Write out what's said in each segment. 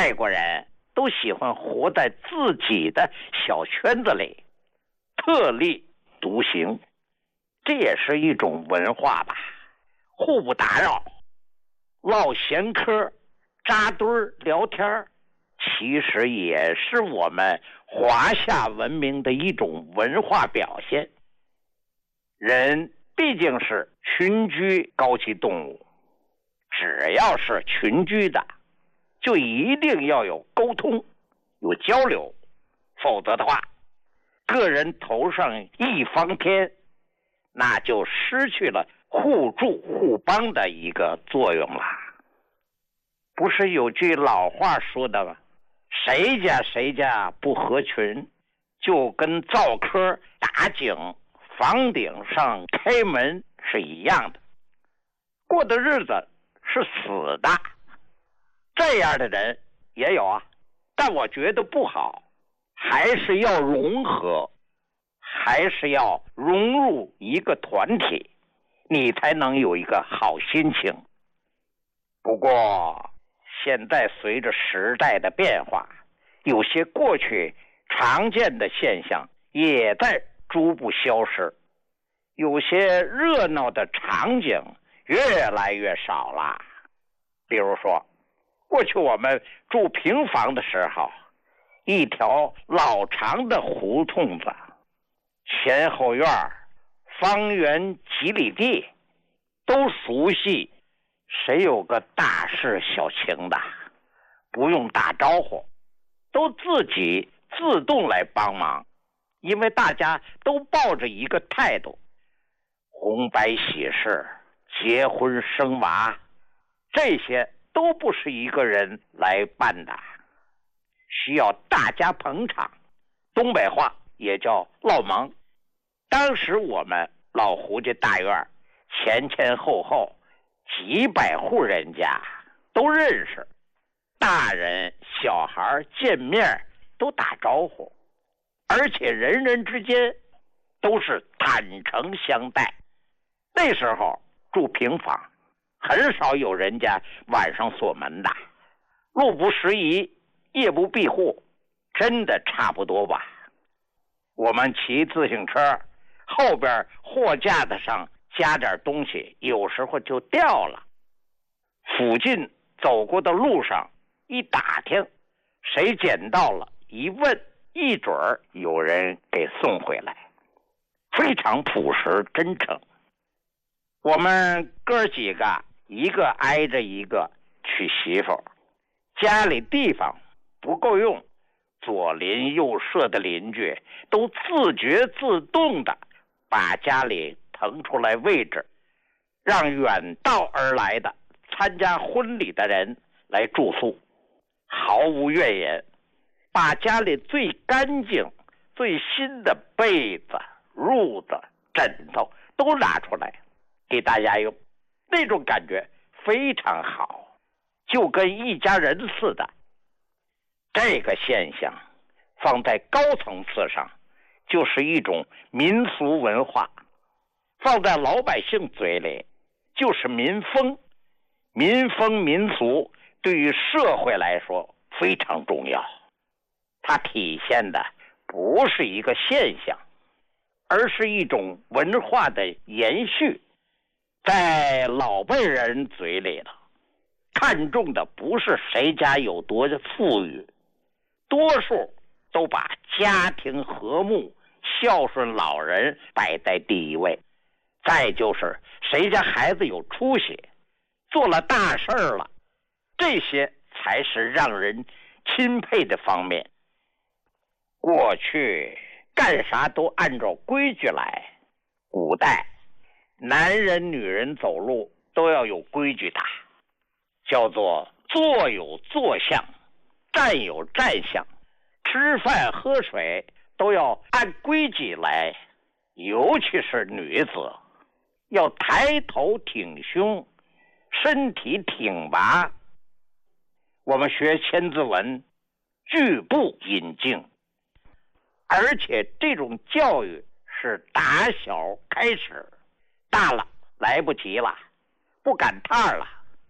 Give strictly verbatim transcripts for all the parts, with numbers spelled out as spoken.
外国人都喜欢活在自己的小圈子里，特立独行，这也是一种文化吧。互不打扰，唠闲嗑，扎堆儿聊天，其实也是我们华夏文明的一种文化表现。人毕竟是群居高级动物，只要是群居的，就一定要有沟通，有交流，否则的话，个人头上一方天，那就失去了互助互帮的一个作用了。不是有句老话说的吗？谁家谁家不合群，就跟灶科打井房顶上开门是一样的，过的日子是死的。这样的人也有啊，但我觉得不好，还是要融合，还是要融入一个团体，你才能有一个好心情。不过现在随着时代的变化，有些过去常见的现象也在逐步消失，有些热闹的场景越来越少了。比如说，过去我们住平房的时候，一条老长的胡同子，前后院方圆几里地，都熟悉谁有个大事小情的，不用打招呼，都自己自动来帮忙，因为大家都抱着一个态度，红白喜事，结婚生娃，这些都不是一个人来办的，需要大家捧场，东北话也叫落忙。当时我们老胡家大院前前后后几百户人家都认识，大人小孩见面都打招呼，而且人人之间都是坦诚相待。那时候住平房，很少有人家晚上锁门的，路不拾遗，夜不闭户，真的差不多吧。我们骑自行车，后边货架子上加点东西，有时候就掉了，附近走过的路上一打听，谁捡到了，一问，一准儿有人给送回来，非常朴实真诚。我们哥几个一个挨着一个娶媳妇，家里地方不够用，左邻右舍的邻居都自觉自动的把家里腾出来位置，让远道而来的参加婚礼的人来住宿，毫无怨言，把家里最干净最新的被子褥子枕头都拿出来给大家用，那种感觉非常好，就跟一家人似的。这个现象放在高层次上就是一种民俗文化，放在老百姓嘴里就是民风。民风民俗对于社会来说非常重要，它体现的不是一个现象，而是一种文化的延续。在老辈人嘴里了，看重的不是谁家有多富裕，多数都把家庭和睦、孝顺老人摆在第一位，再就是谁家孩子有出息，做了大事了，这些才是让人钦佩的方面。过去干啥都按照规矩来，古代男人女人走路都要有规矩的，叫做坐有坐相，站有站相，吃饭喝水都要按规矩来，尤其是女子要抬头挺胸，身体挺拔。我们学千字文，句步引径，而且这种教育是打小开始，大了来不及了，不赶趟了，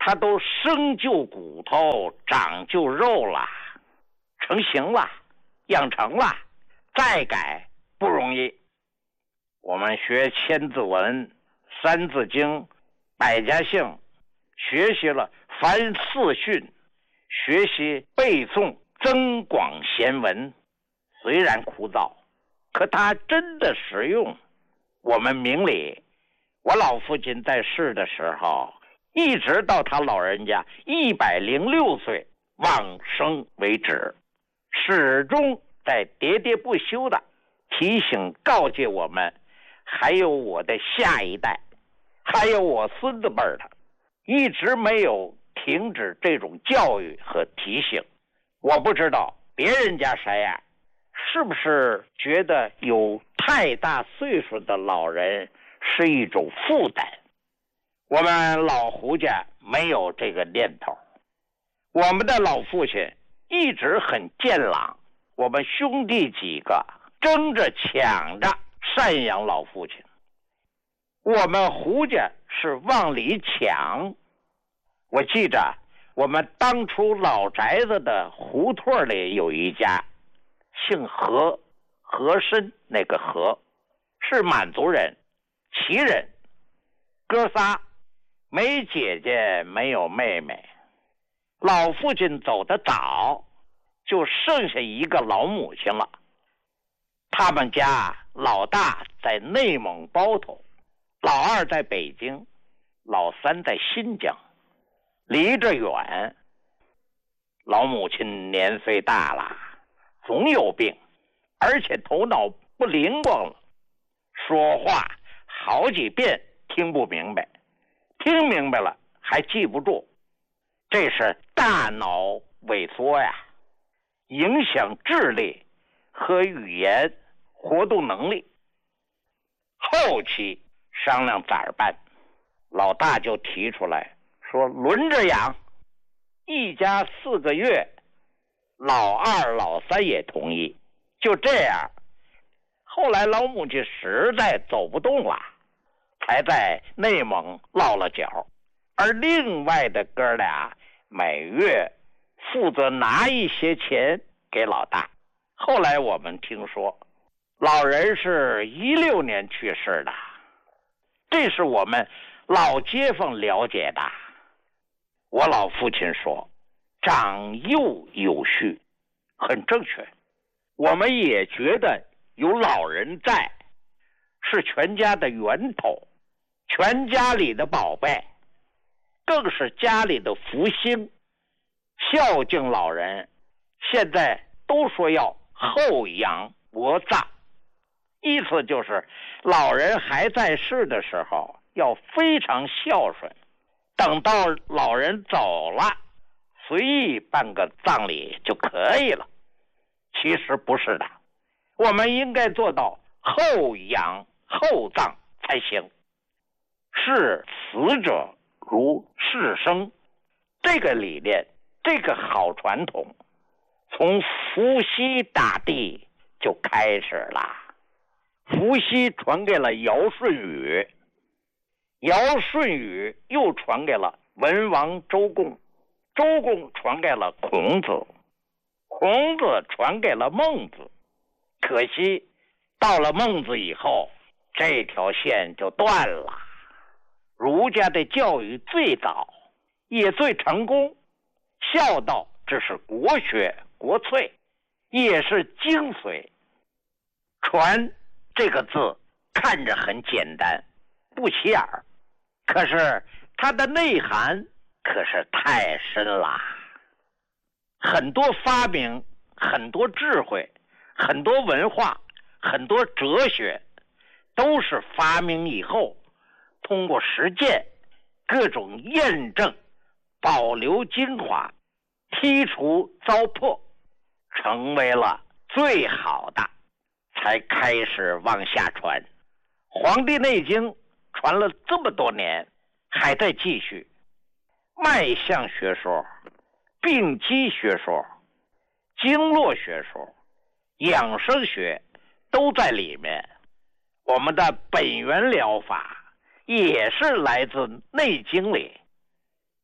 他都生就骨头，长就肉了，成型了，养成了，再改不容易。我们学千字文、三字经、百家姓，学习了凡四训，学习背诵增广贤文，虽然枯燥，可它真的实用。我们明理，我老父亲在世的时候，一直到他老人家一百零六岁往生为止，始终在喋喋不休的提醒告诫我们，还有我的下一代，还有我孙子辈的，一直没有停止这种教育和提醒。我不知道别人家谁呀、啊，是不是觉得有太大岁数的老人是一种负担？我们老胡家没有这个念头，我们的老父亲一直很健朗，我们兄弟几个争着抢着赡养老父亲。我们胡家是往里抢。我记着我们当初老宅子的胡同里有一家姓何，和珅那个何，是满族人，旗人，哥仨，没姐姐没有妹妹。老父亲走得早，就剩下一个老母亲了。他们家老大在内蒙包头，老二在北京，老三在新疆，离着远。老母亲年岁大了，总有病，而且头脑不灵光了，说话好几遍听不明白，听明白了还记不住，这是大脑萎缩呀，影响智力和语言活动能力。后期商量咋办，老大就提出来说轮着养，一家四个月，老二老三也同意。就这样，后来老母亲实在走不动了，才在内蒙落了脚，而另外的哥俩每月负责拿一些钱给老大。后来我们听说老人是一六年去世的，这是我们老街坊了解的。我老父亲说长幼有序，很正确。我们也觉得有老人在是全家的源头，全家里的宝贝，更是家里的福星。孝敬老人现在都说要厚养薄葬，意思就是老人还在世的时候要非常孝顺，等到老人走了，随意办个葬礼就可以了。其实不是的，我们应该做到厚养厚葬才行。视死者如视生，这个理念，这个好传统，从伏羲大帝就开始了。伏羲传给了尧舜禹，尧舜禹又传给了文王周公，周公传给了孔子，孔子传给了孟子。可惜到了孟子以后，这条线就断了。儒家的教育最早也最成功，孝道这是国学国粹，也是精髓。传这个字看着很简单，不起眼儿，可是它的内涵可是太深了。很多发明，很多智慧，很多文化，很多哲学，都是发明以后通过实践各种验证，保留精华，剔除糟粕，成为了最好的，才开始往下传。《黄帝内经》传了这么多年，还在继续。脉象学说、病机学说、经络学说、养生学都在里面。我们的本源疗法也是来自内经里，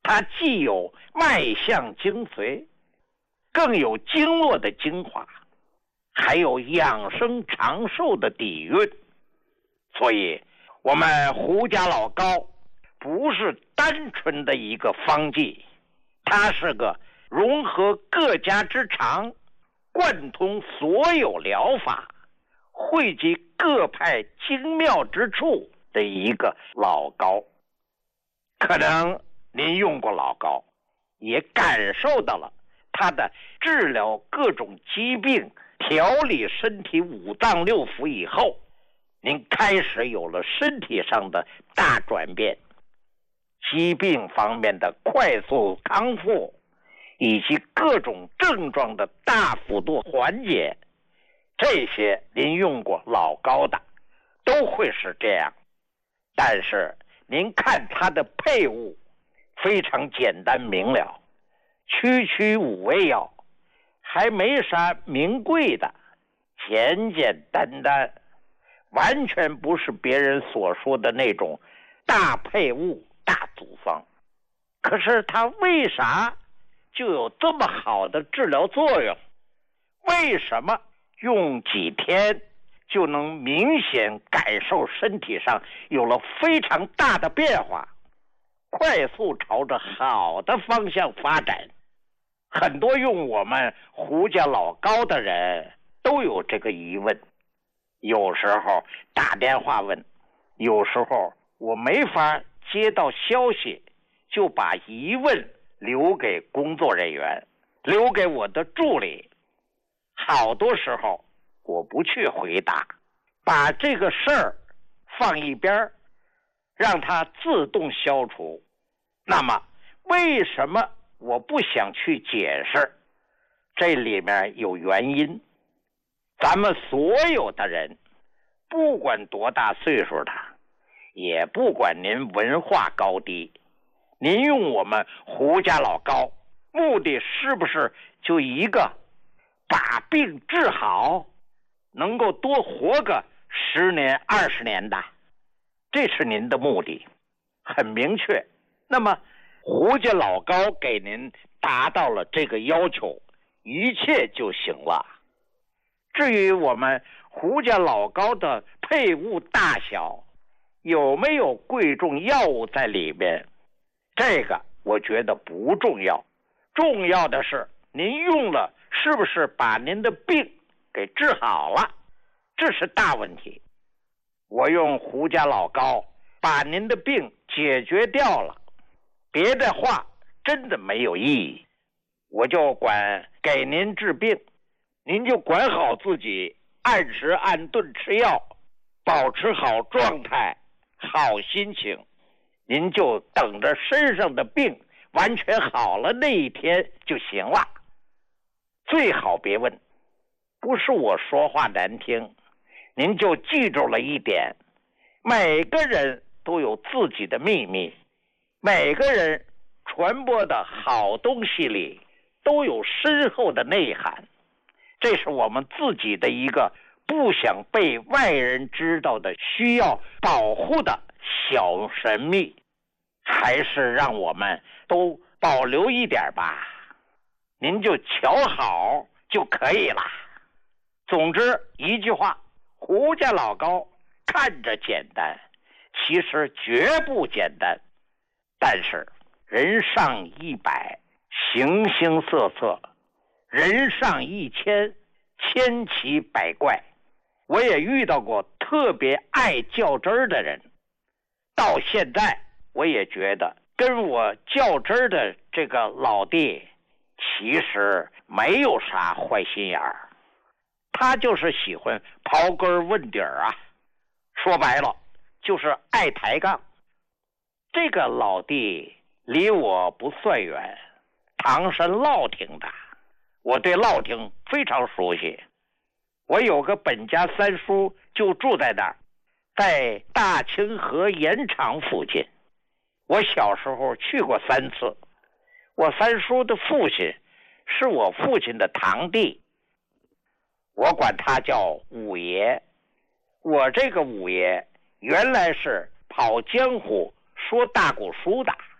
它既有脉象精髓，更有经络的精华，还有养生长寿的底蕴。所以我们胡家老高不是单纯的一个方剂，它是个融合各家之长，贯通所有疗法，汇集各派精妙之处的一个老膏。可能您用过老膏，也感受到了它的治疗各种疾病、调理身体五脏六腑以后，您开始有了身体上的大转变，疾病方面的快速康复，以及各种症状的大幅度缓解，这些您用过老膏的都会是这样。但是您看它的配伍非常简单明了，区区五味药，还没啥名贵的，简简单单，完全不是别人所说的那种大配伍大组方。可是它为啥就有这么好的治疗作用？为什么用几天就能明显感受身体上有了非常大的变化，快速朝着好的方向发展？很多用我们胡家老高的人都有这个疑问，有时候打电话问，有时候我没法接到消息，就把疑问留给工作人员，留给我的助理。好多时候我不去回答，把这个事儿放一边，让它自动消除。那么为什么我不想去解释？这里面有原因。咱们所有的人，不管多大岁数的，也不管您文化高低，您用我们胡家老高，目的是不是就一个，把病治好，能够多活个十年二十年的？这是您的目的，很明确。那么胡家老高给您达到了这个要求，一切就行了。至于我们胡家老高的配伍大小，有没有贵重药物在里面，这个我觉得不重要。重要的是您用了是不是把您的病给治好了，这是大问题。我用胡家老高把您的病解决掉了，别的话真的没有意义。我就管给您治病，您就管好自己，按时按顿吃药，保持好状态，好心情，您就等着身上的病完全好了那一天就行了。最好别问，不是我说话难听，您就记住了一点，每个人都有自己的秘密，每个人传播的好东西里都有深厚的内涵，这是我们自己的一个不想被外人知道的需要保护的小神秘，还是让我们都保留一点吧，您就瞧好就可以了。总之一句话，胡家老高看着简单，其实绝不简单。但是人上一百，形形色色，人上一千，千奇百怪。我也遇到过特别爱较真儿的人，到现在我也觉得跟我较真儿的这个老弟其实没有啥坏心眼儿，他就是喜欢刨根问底儿啊，说白了就是爱抬杠。这个老弟离我不算远，唐山乐亭的，我对乐亭非常熟悉。我有个本家三叔就住在那儿，在大清河盐场附近。我小时候去过三次。我三叔的父亲是我父亲的堂弟，我管他叫五爷。我这个五爷原来是跑江湖说大鼓书的，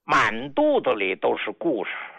满肚子里都是故事。